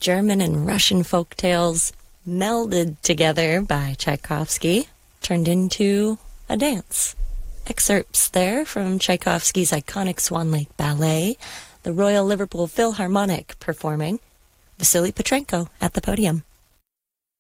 German and Russian folk tales melded together by Tchaikovsky, turned into a dance. Excerpts there from Tchaikovsky's iconic Swan Lake Ballet, the Royal Liverpool Philharmonic performing, Vasily Petrenko at the podium.